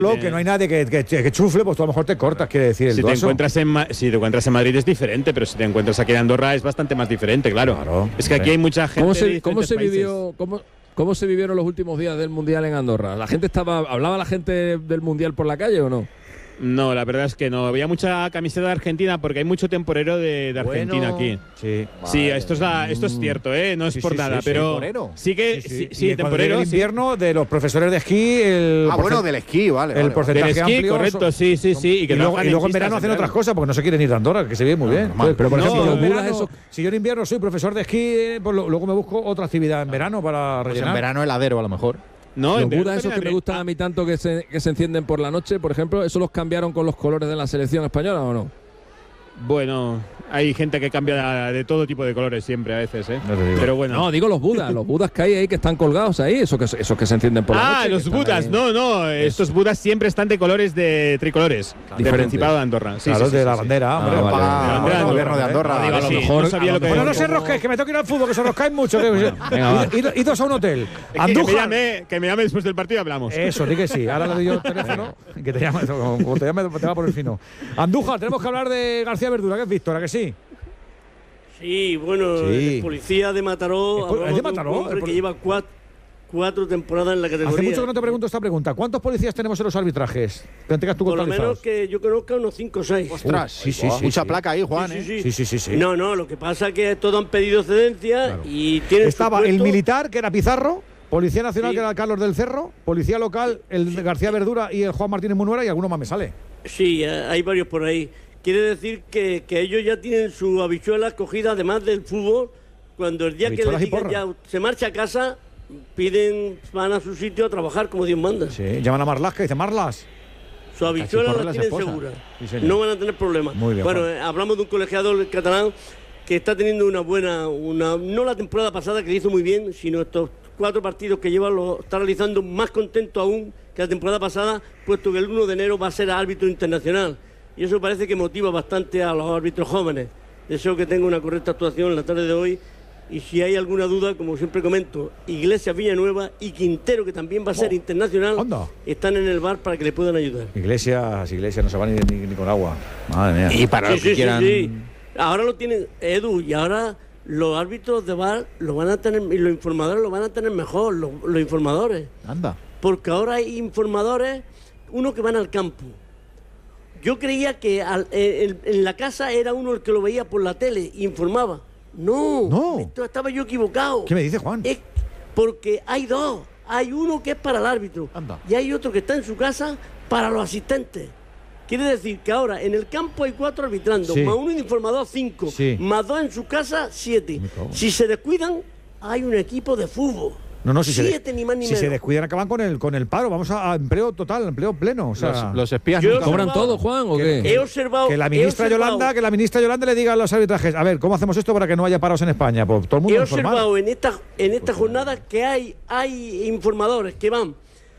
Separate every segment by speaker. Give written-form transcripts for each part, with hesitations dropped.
Speaker 1: que no hay nadie que chufle, pues tú a lo mejor te cortas, quiere decir el
Speaker 2: si
Speaker 1: Duaso.
Speaker 2: Si te encuentras en Madrid es diferente, pero si te encuentras aquí en Andorra es bastante más diferente, claro. Es que aquí hay mucha gente.
Speaker 3: ¿Cómo se vivieron los últimos días del Mundial en Andorra? ¿Hablaba la gente del Mundial por la calle o no?
Speaker 2: No, la verdad es que no. Había mucha camiseta de Argentina porque hay mucho temporero de Argentina aquí.
Speaker 1: Sí,
Speaker 2: sí, esto es cierto, no es por nada, pero sí que sí, temporero.
Speaker 1: El invierno de los profesores de esquí.
Speaker 4: Del esquí, vale.
Speaker 1: El porcentaje
Speaker 2: del esquí,
Speaker 1: amplio.
Speaker 2: Correcto, sí. Y
Speaker 1: luego en verano hacen otras cosas porque no se quieren ir de Andorra, que se vive muy bien. Pero por ejemplo, si yo en invierno soy profesor de esquí, pues luego me busco otra actividad en verano para rellenar.
Speaker 4: En verano heladero a lo mejor.
Speaker 3: No, los Budas esos que me gustan a mí tanto que se encienden por la noche, por ejemplo, ¿eso los cambiaron con los colores de la selección española o no?
Speaker 2: Bueno, hay gente que cambia de todo tipo de colores siempre a veces, pero bueno.
Speaker 3: No, digo los Budas que hay ahí que están colgados ahí, esos que se encienden por la noche.
Speaker 2: Ah, los Budas, no, estos Budas siempre están de colores de tricolores, del Principado de Andorra.
Speaker 1: Sí, de la bandera, hombre.
Speaker 4: El gobierno de Andorra.
Speaker 2: A lo mejor no sabía lo que.
Speaker 1: Bueno, no se rosquéis, que me tengo que ir al fútbol, que se roscáis mucho. Idos a un hotel.
Speaker 2: Andújar. Que me llame después del partido y hablamos.
Speaker 1: Eso, di que sí. Ahora le doy yo el teléfono, que te llame, como te llame, te va por el fino. Andújar, tenemos que hablar de García Verdura, que es Víctor, ¿a que sí?
Speaker 5: Sí, bueno, el policía de Mataró.
Speaker 1: ¿Es de Mataró?
Speaker 5: Que lleva cuatro temporadas en la categoría.
Speaker 1: Hace mucho que no te pregunto esta pregunta. ¿Cuántos policías tenemos en los arbitrajes? Que tengas tú
Speaker 5: por lo menos que yo conozca unos 5 o 6.
Speaker 4: Ostras, sí. Mucha placa ahí, Juan,
Speaker 1: Sí.
Speaker 5: No, lo que pasa es que todos han pedido cedencia y tienen.
Speaker 1: Estaba el militar, que era Pizarro, Policía Nacional, que era Carlos del Cerro, Policía Local, el de García Verdura y el Juan Martínez Munuera, y alguno más me sale.
Speaker 5: Sí, hay varios por ahí. Quiere decir que ellos ya tienen su habichuela cogida, además del fútbol. Cuando el día que les digan ya se marcha a casa, van a su sitio a trabajar como Dios manda.
Speaker 1: Sí, llaman a Marlaska y dicen: Marlas.
Speaker 5: Su habichuela la tienen segura. Sí, no van a tener problemas.
Speaker 1: Muy bien,
Speaker 5: bueno, hablamos de un colegiador catalán que está teniendo no la temporada pasada, que le hizo muy bien, sino estos 4 partidos que lleva lo está realizando más contento aún que la temporada pasada, puesto que el 1 de enero va a ser árbitro internacional. Y eso parece que motiva bastante a los árbitros jóvenes. Deseo que tenga una correcta actuación en la tarde de hoy. Y si hay alguna duda, como siempre comento, Iglesias Villanueva y Quintero, que también va a ser internacional, están en el bar para que le puedan ayudar.
Speaker 1: Iglesias no se va ni con agua. Madre mía.
Speaker 4: Y para los que quieran.
Speaker 5: Sí. Ahora lo tienen, Edu, y ahora los árbitros de bar lo van a tener, y los informadores lo van a tener mejor, los informadores.
Speaker 4: Anda.
Speaker 5: Porque ahora hay informadores, uno que van al campo. Yo creía que en la casa era uno el que lo veía por la tele, informaba. No. Estaba yo equivocado.
Speaker 1: ¿Qué me dice Juan?
Speaker 5: Es porque hay 2. Hay uno que es para el árbitro.
Speaker 1: Anda.
Speaker 5: Y hay otro que está en su casa para los asistentes. Quiere decir que ahora en el campo hay 4 arbitrando, más uno de informador 5, más 2 en su casa 7. Si se descuidan, hay un equipo de fútbol.
Speaker 1: No, si
Speaker 5: 7 ni más ni menos.
Speaker 1: Se descuidan, acaban con el paro. Vamos a empleo total, empleo pleno. O sea,
Speaker 4: los espías
Speaker 3: ¿cobran todo, Juan, o qué?
Speaker 5: He observado
Speaker 1: que la ministra Yolanda le diga a los arbitrajes: a ver, ¿cómo hacemos esto para que no haya paros en España? Pues todo el mundo
Speaker 5: he observado en esta jornada que hay informadores que van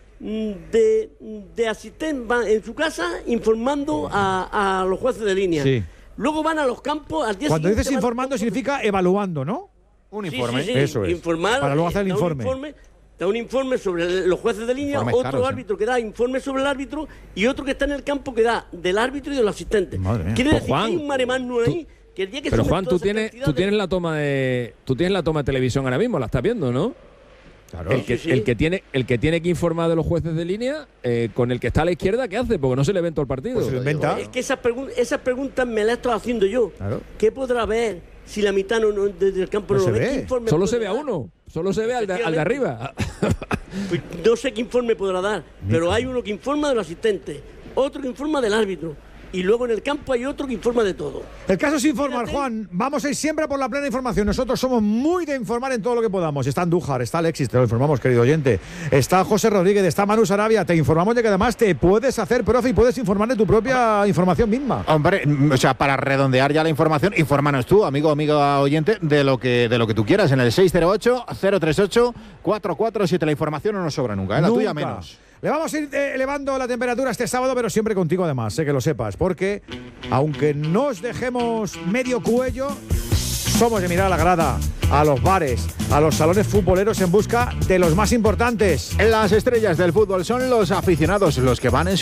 Speaker 5: de asistente, van en su casa informando a los jueces de línea.
Speaker 1: Sí.
Speaker 5: Luego van a los campos al día
Speaker 1: Cuando
Speaker 5: siguiente.
Speaker 1: dices informando significa evaluando, ¿no?
Speaker 4: Un informe.
Speaker 5: Sí.
Speaker 1: Eso es.
Speaker 5: Informar,
Speaker 1: para luego hacer el informe.
Speaker 5: Da un informe sobre los jueces de línea, otro árbitro que da informe sobre el árbitro y otro que está en el campo que da del árbitro y de los asistentes.
Speaker 1: Madre
Speaker 5: Quiere decir que hay un mare magnum ahí. Que el día que
Speaker 3: pero Juan, tú tienes la toma de televisión ahora mismo, la estás viendo, ¿no?
Speaker 1: Claro.
Speaker 3: El que tiene que informar de los jueces de línea, con el que está a la izquierda, ¿qué hace? Porque no se le ve en todo el partido.
Speaker 1: Pues se lo inventa.
Speaker 5: Es que esas preguntas me las estoy haciendo yo.
Speaker 1: Claro.
Speaker 5: ¿Qué podrá ver si la mitad desde el campo no lo ve?
Speaker 3: Solo se ve a uno. Solo se ve al de arriba.
Speaker 5: Pues no sé qué informe podrá dar, pero hay uno que informa de los asistentes, otro que informa del árbitro. Y luego en el campo hay otro que informa de todo.
Speaker 1: El caso es informar, Juan. Vamos a ir siempre por la plena información. Nosotros somos muy de informar en todo lo que podamos. Está Andújar, está Alexis, te lo informamos, querido oyente. Está José Rodríguez, está Manu Sarabia. Te informamos de que además te puedes hacer profe y puedes informar de tu propia información misma.
Speaker 4: Hombre, o sea, para redondear ya la información, infórmanos tú, amigo oyente, de lo que tú quieras. En el 608-038-447. La información no nos sobra nunca, la tuya menos.
Speaker 1: Le vamos a ir elevando la temperatura este sábado, pero siempre contigo además, sé que lo sepas, porque aunque nos dejemos medio cuello, somos de mirar a la grada, a los bares, a los salones futboleros en busca de los más importantes.
Speaker 4: Las estrellas del fútbol son los aficionados, los que van en